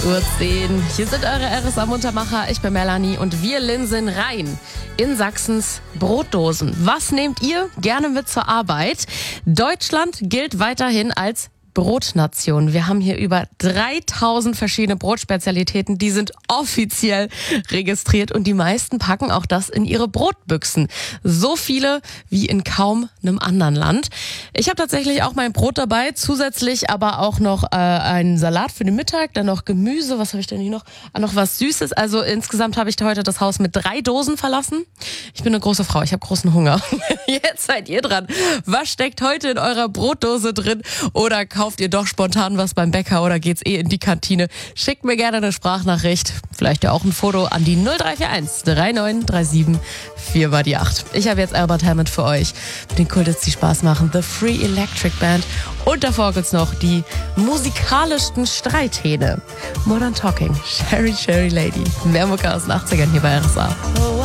8:10 Uhr. Hier sind eure RSA-Muntermacher. Ich bin Melanie und wir linsen rein in Sachsens Brotdosen. Was nehmt ihr gerne mit zur Arbeit? Deutschland gilt weiterhin als Brotnation. Wir haben hier über 3000 verschiedene Brotspezialitäten, die sind offiziell registriert und die meisten packen auch das in ihre Brotbüchsen. So viele wie in kaum einem anderen Land. Ich habe tatsächlich auch mein Brot dabei, zusätzlich aber auch noch einen Salat für den Mittag, dann noch Gemüse, was habe ich denn hier noch? Noch was Süßes. Also insgesamt habe ich heute das Haus mit 3 Dosen verlassen. Ich bin eine große Frau, ich habe großen Hunger. Jetzt seid ihr dran. Was steckt heute in eurer Brotdose drin? Oder kauft ihr doch spontan was beim Bäcker oder geht's in die Kantine? Schickt mir gerne eine Sprachnachricht, vielleicht ja auch ein Foto an die 0341 3937 4x8. Ich habe jetzt Albert Hammond für euch, mit den Kultits, die Spaß machen, The Free Electric Band und davor gibt's noch die musikalischsten Streithähne. Modern Talking, Sherry Lady, mehr Mucke aus den 80ern hier bei RSA.